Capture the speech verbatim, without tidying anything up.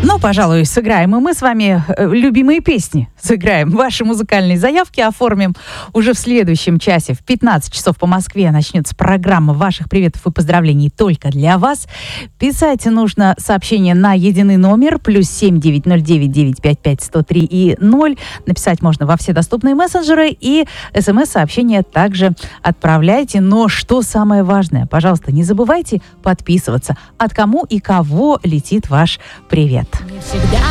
Ну, пожалуй, сыграем и мы с вами э, любимые песни. Сыграем. Ваши музыкальные заявки оформим уже в следующем часе. В пятнадцать часов по Москве начнется программа ваших приветов и поздравлений только для вас. Писать нужно сообщение на единый номер плюс семь девять ноль девять девять пять пять сто три и ноль. Написать можно во все доступные мессенджеры, и смс-сообщение также отправляйте. Но что самое важное, пожалуйста, не забывайте подписываться, от кому и кого летит ваш привет. Не всегда